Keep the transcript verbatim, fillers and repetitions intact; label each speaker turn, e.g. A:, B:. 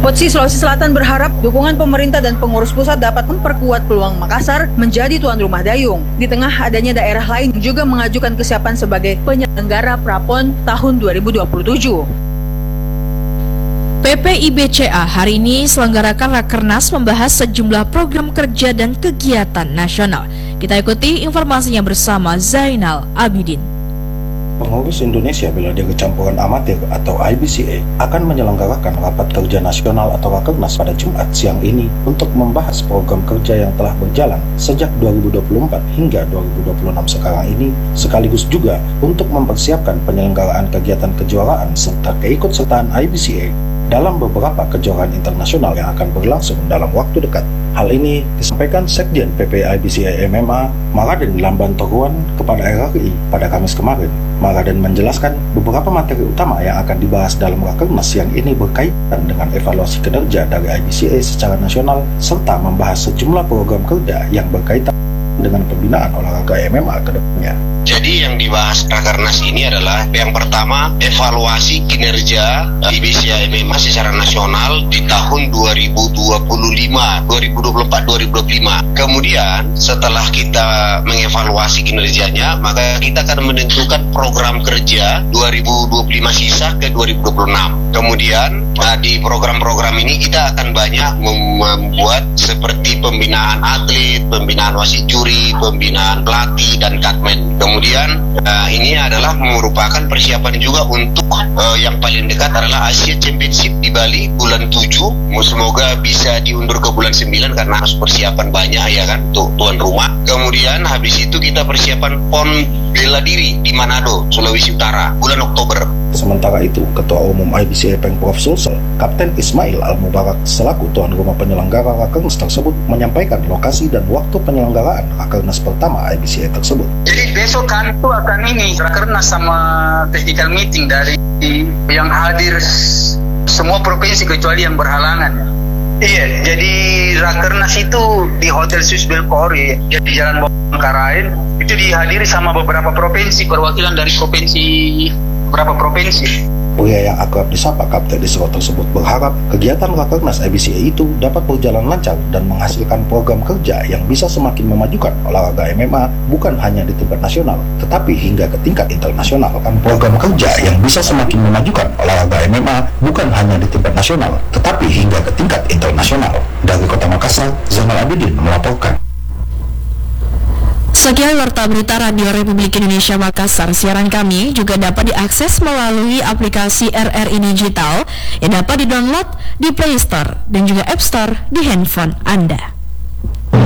A: Potsi Sulawesi Selatan berharap dukungan pemerintah dan pengurus pusat dapat memperkuat peluang Makassar menjadi tuan rumah dayung. Di tengah adanya daerah lain juga mengajukan kesiapan sebagai penyelenggara Prapon tahun dua ribu dua puluh tujuh.
B: P P I B C A hari ini selenggarakan Rakernas membahas sejumlah program kerja dan kegiatan nasional. Kita ikuti informasinya bersama Zainal Abidin.
C: Pengurus Indonesia Bela Diri Campuran Amatir atau I B C A akan menyelenggarakan rapat kerja nasional atau Rakernas pada Jumat siang ini untuk membahas program kerja yang telah berjalan sejak dua ribu dua puluh empat hingga dua ribu dua puluh enam sekarang ini, sekaligus juga untuk mempersiapkan penyelenggaraan kegiatan kejuaraan serta keikutsertaan I B C A dalam beberapa kejuaraan internasional yang akan berlangsung dalam waktu dekat. Hal ini disampaikan Sekjen P P I B C A M M A Maraden Lamban Toruan kepada R R I pada Kamis kemarin. Maraden menjelaskan beberapa materi utama yang akan dibahas dalam Rakernas yang ini berkaitan dengan evaluasi kinerja dari I B C A secara nasional serta membahas sejumlah program kerja yang berkaitan dengan pembinaan olahraga M M A ke depannya.
D: Jadi yang dibahas Rakernas ini adalah yang pertama evaluasi kinerja I B C A M M A secara nasional di tahun dua ribu dua puluh lima, dua ribu dua puluh empat, dua ribu dua puluh lima. Kemudian setelah kita mengevaluasi kinerjanya, maka kita akan menentukan program kerja dua ribu dua puluh lima sisa ke dua ribu dua puluh enam. Kemudian nah, di program-program ini kita akan banyak membuat seperti pembinaan atlet, pembinaan wasit juri, pembinaan pelatih dan katmen. Kemudian uh, ini adalah merupakan persiapan juga untuk uh, yang paling dekat adalah Asia Championship di Bali bulan tujuh. Semoga bisa diundur ke bulan sembilan karena harus persiapan banyak ya kan untuk tuan rumah. Kemudian habis itu kita persiapan Pon Bela Diri di Manado, Sulawesi Utara bulan Oktober.
C: Sementara itu, Ketua Umum I B C A Pemprov Sulsel, Kapten Ismail Al-Mubarak selaku tuan rumah penyelenggara Rakernas tersebut menyampaikan lokasi dan waktu penyelenggaraan Rakernas pertama I B C A tersebut.
E: Jadi besok kan itu akan ini Rakernas sama technical meeting dari yang hadir semua provinsi kecuali yang berhalangan. Iya, jadi Rakernas itu di Hotel Swiss Belkori di Jalan Bangkarain itu dihadiri sama beberapa provinsi, perwakilan dari provinsi beberapa provinsi.
C: Pria yang akrab disapa Kapten Isro tersebut berharap kegiatan Rakernas I B C A itu dapat berjalan lancar dan menghasilkan program kerja yang bisa semakin memajukan olahraga M M A bukan hanya di tingkat nasional, tetapi hingga ke tingkat internasional. Program kerja yang bisa semakin memajukan olahraga M M A bukan hanya di tingkat nasional, tetapi hingga ke tingkat internasional. Dari Kota Makassar, Zainal Abidin melaporkan.
B: Sekian Warta Berita Radio Republik Indonesia Makassar. Siaran kami juga dapat diakses melalui aplikasi R R I Digital yang dapat didownload di Play Store dan juga App Store di handphone Anda.